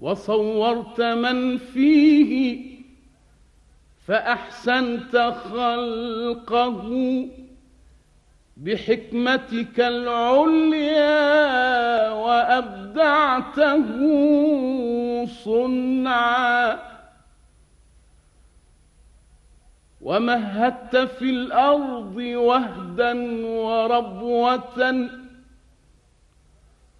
وصورت من فيه فأحسنت خلقه بحكمتك العليا وأبدعته صنعا ومهدت في الأرض وهدا وربوة